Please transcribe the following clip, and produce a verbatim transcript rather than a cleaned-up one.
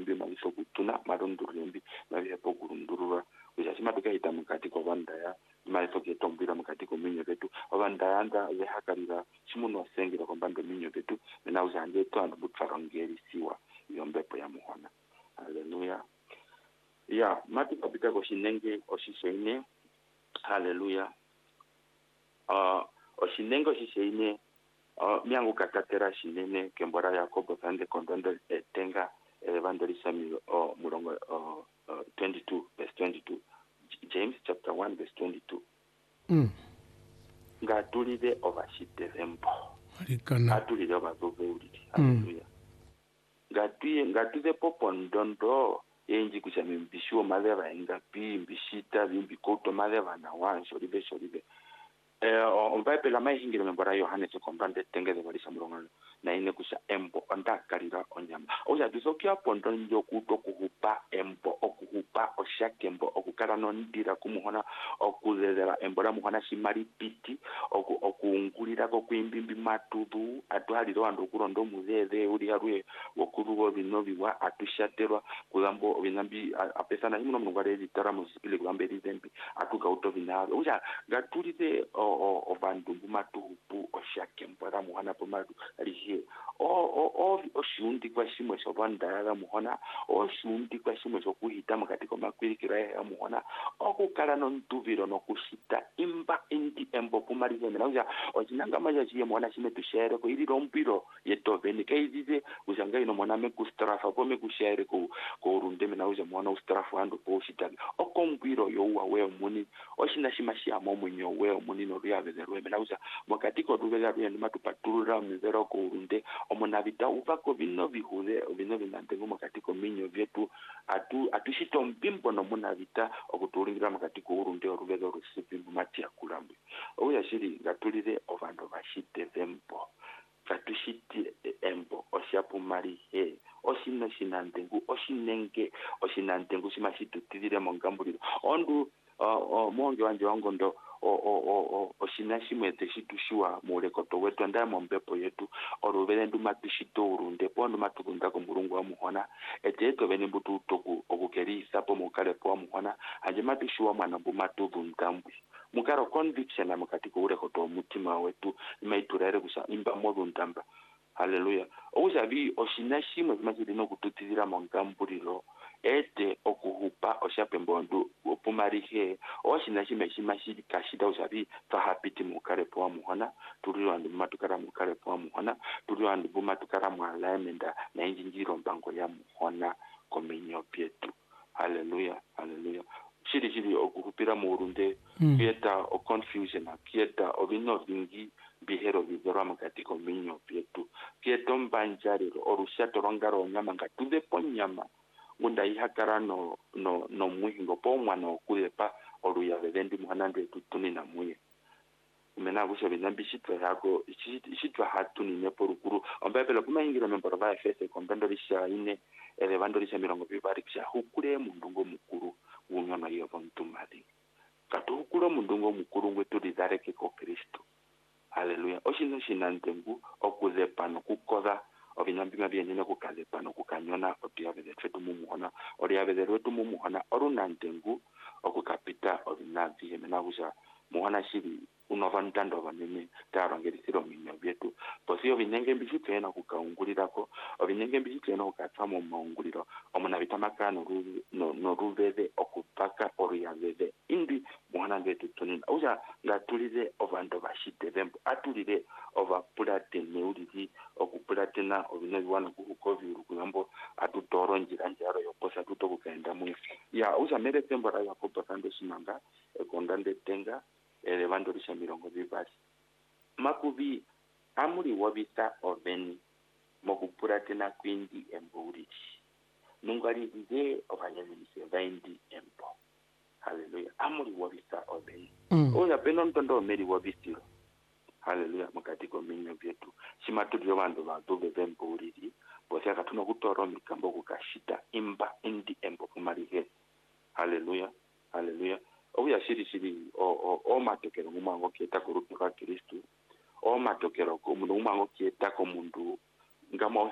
yembi maliso kutuna marunduru yembi mabihe pogurundurura ujashima tukaita mukati kwa vandaya maliso ketombira mukati kwa minyo betu vandaya anda yehakarira chimuno sengira kwa bando minyo betu na ujanje to andu butfarangeri siwa yombepo ya muhona. Haleluya. Ya mati kapita kwa shinenge oshisheine. Haleluya. Uh, oshinenge oshisheine uh, miangu kakatera shinene kembora Yakobo sande kondondo etenga evangelisa mi uh, murongo uh, uh, twenty-two verse twenty-two. James chapter one verse twenty-two. Mm. Ngatulide obashite vembo. Marikana. Ngatulide obazobe ulidi. Haleluya. Ngatuye ngatuze popo ndondo enji kushame mbishuo maleva ingapi mbishita bimbi koto maleva na wansho libe sholibe. Eh on va pela mai hingire membora Yohane se comprendre tengeze bali samrongo na ine kusha embo ondakarira onyama. Oya dusokia pondo njo kuto kuhupa embo okuhupa oshake embo okukara no ndira kumuhona okuzezera embora muhona shimari piti oku okungulira ko kwimbimbi matudu atwaliro ando kurondo muzeze uri arwe okurugo binobiwa atushaterwa kulambo binambi apesana himno mungare litara musipile kulambe rizembi atuka utovinawe. Oya gaturize obandu matupu oshake embora muhona pomadu rihe o o o shundi kwa shimwe shobanda muhona o shundi kwa shimwe shokuhita mukati kwa makwirikira ya muhona okukala no ntuviro no kushita imba indi embo pumarize mena ojinanga maja chiye muhona shime tushere ko iri rompiro yetoveni kaizize uzanga ino muhona me kustrafa po me kushere ko ko runde mena uja muhona ustrafa ando po shita okompiro yo wa we muni oshina shimashi amomunyo we muni no ryabezerwe mena uja mukati ko rubeza rwe ndima tupaturura mizero ko runde omonavita uvako vino vihuze vino vinantengo makatiko minyo vyetu atu atushito mpimbo no monavita okuturingira makatiko urunde orubezo rusipimbo mati akulambi oya shiri ngatulire ovando bashite vempo katushiti embo oshapu mari he osino shinantengu oshinenge oshinantengu simashitutire mongambuliro ondu uh, uh, monge wanje wangondo o o o o shinashimwe teshitushiwa mulekoto wetu nda mombepo yetu orubele ndu matishito urunde pondo matukunda ko murungu wa muhona eteto bene mbutu toku okukerisa po mukale po muhona anje matushiwa mwana mbu matubu ndambwi mukaro conviction na mukatiko ulekoto mutima wetu imaiturere kusa imba modu ndamba. Haleluya. Ozabi oshinashimwe mazili no kututira mongambuliro ete okuhupa oshapembondu opumarihe oshinashime shimashiri kashida usabi fahapiti mukare po muhona turiyo andu matukara mukare po muhona turiyo andu bumatukara mwalamenda na injinjiro mbango ya muhona komenyo pietu. Haleluya. Haleluya. Shiri shiri okuhupira murunde mm. Kieta o confusion kieta obino vingi bihero bizora mukati komenyo pietu kieto mbanjariro orushato rongaro nyama ngatuze ponyama unda ihakara no no no muhingo po mwana okulepa oruya bendi muhanande tutuni na muye mena busho binambi shitwa yako shitwa hatuni neporukuru ombebele kuma ingira memboro ba fese kombendo lisha ine elevando lisha mirongo bibari kisha hukure mundungo mukuru unyona iyo vontumali katu hukure mundungo mukuru ngwetu dizareke ko Kristo. Haleluya. Oshino shinantengu okuzepa no kukoza obinyambima byenene kukazepa no kukanyona otiyabeze twetu mumuhona oriyabeze wetu mumuhona orunantengu okukapita obinavi emenabusha muhona shiri unovantando banene tarangerisiro minyo byetu posio binenge mbishitena kukaungulirako obinenge mbishitena ukatamo maunguliro omuna bitamaka no no, no ruveve okupaka oriyabeze indi muhona betu tonina uja ngatulize ovando bashite vembo atulire ova pulatene uliri okupulatena obinabi wana kukoviru kulambo atutoro njira njaro yokosa tutokukaenda mu ya uja mere tembo ra Yakobo kande shimanga ekondande tenga elevando lisha mirongo bibali makubi amuri wabita oveni mokupulatena kwindi emburi nungari dize ovanyamirise vaindi embo. Haleluya. Amuri wabita oveni mm. Oya peno ntondo meri wabitiro. Haleluya. Makatiko minyo vyetu shimatudio vandu vandu vemburi bose akatuna kutoro mikambo kukashita imba indi embo kumarihe. Haleluya. Haleluya. Oya shiri shiri o o o matokero mumango kieta kurutuka Kristu o matokero ko mundu mumango kieta ko mundu